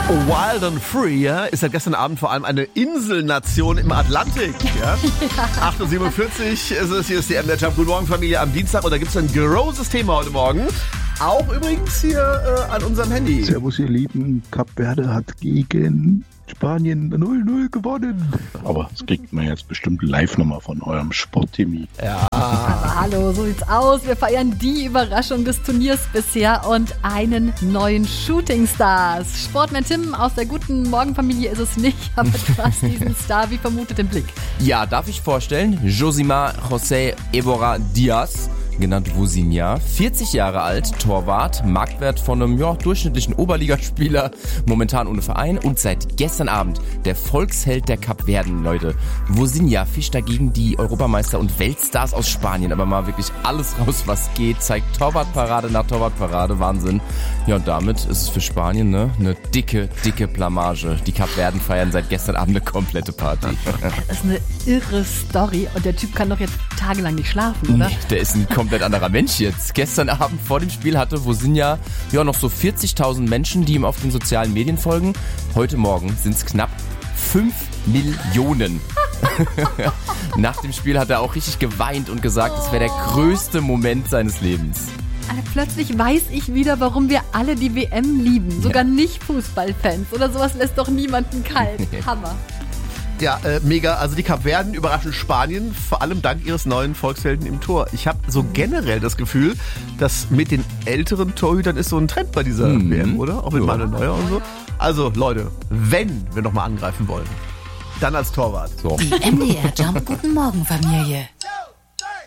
Wild and Free, ja, ist seit gestern Abend vor allem eine Inselnation im Atlantik. Ja? 8.47 Uhr ist es, hier ist die MDR Jump. Guten Morgen, Familie, am Dienstag. Und da gibt es ein großes Thema heute Morgen. Auch übrigens hier an unserem Handy. Servus, ihr Lieben. Kap Verde hat gegen Spanien 0-0 gewonnen. Aber das kriegt man jetzt bestimmt live nochmal von eurem Sportteam. Ja. Aber hallo, so sieht's aus. Wir feiern die Überraschung des Turniers bisher und einen neuen Shootingstars. Sportman Tim aus der guten Morgenfamilie ist es nicht, aber du hast diesen Star wie vermutet im Blick. Ja, darf ich vorstellen? Josimar José Évora Díaz, genannt Vozinha, 40 Jahre alt, Torwart, Marktwert von einem durchschnittlichen Oberligaspieler, momentan ohne Verein und seit gestern Abend der Volksheld der Kapverden, Leute. Vozinha fischt dagegen die Europameister und Weltstars aus Spanien, aber mal wirklich alles raus, was geht, zeigt Torwartparade nach Torwartparade, Wahnsinn. Ja, und damit ist es für Spanien eine dicke Blamage. Die Kapverden feiern seit gestern Abend eine komplette Party. Das ist eine irre Story und der Typ kann doch jetzt tagelang nicht schlafen, oder? Nee, der ist ein komplett anderer Mensch jetzt. Gestern Abend vor dem Spiel hatte Vozinha noch so 40.000 Menschen, die ihm auf den sozialen Medien folgen. Heute Morgen sind es knapp 5 Millionen. Nach dem Spiel hat er auch richtig geweint und gesagt, es wäre der größte Moment seines Lebens. Also plötzlich weiß ich wieder, warum wir alle die WM lieben. Sogar nicht Fußballfans oder sowas lässt doch niemanden kalt. Hammer. Ja, mega. Also die Kapverden überraschen Spanien, vor allem dank ihres neuen Volkshelden im Tor. Ich habe so generell das Gefühl, dass mit den älteren Torhütern ist so ein Trend bei dieser WM, oder? Auch mit Manuel Neuer und so. Also Leute, wenn wir nochmal angreifen wollen, dann als Torwart. So. Die MDR Jump Guten Morgen Familie.